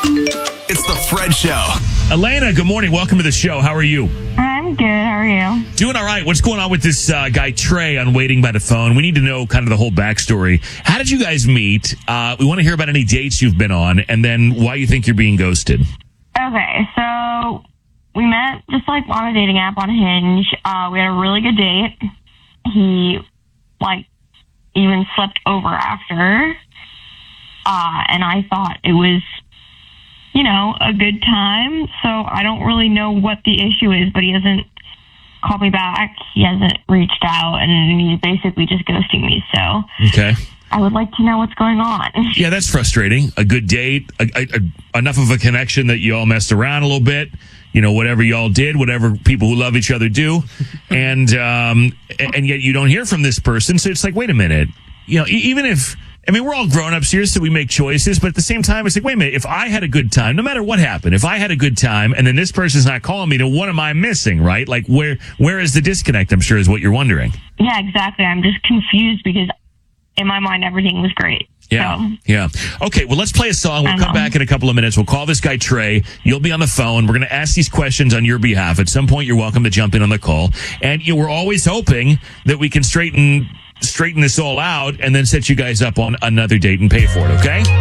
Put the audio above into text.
It's the Fred Show. Elena, good morning. Welcome to the show. How are you? I'm good. How are you? Doing all right. What's going on with this guy, Trey, on Waiting by the Phone? We need to know kind of the whole backstory. How did you guys meet? We want to hear about any dates you've been on, and then why you think you're being ghosted. Okay, so we met just like on a dating app on Hinge. We had a really good date. He even slept over after. And I thought it was, a good time. So I don't really know what the issue is, but he hasn't called me back. He hasn't reached out, and he's basically just ghosting me. So Okay. I would like to know what's going on. Yeah, that's frustrating. A good date, enough of a connection that you all messed around a little bit. Whatever y'all did, whatever people who love each other do, and yet you don't hear from this person. So it's like, wait a minute. Even if, we're all grown-ups here, so we make choices, but at the same time, it's like, wait a minute, if I had a good time, no matter what happened, if I had a good time, and then this person's not calling me, then what am I missing, right? Like, where is the disconnect, I'm sure, is what you're wondering. Yeah, exactly. I'm just confused because in my mind, everything was great. Yeah. So. Yeah. Okay, well, let's play a song. We'll come back in a couple of minutes. We'll call this guy Trey. You'll be on the phone. We're going to ask these questions on your behalf. At some point, you're welcome to jump in on the call. And we're always hoping that we can straighten this all out and then set you guys up on another date and pay for it, okay?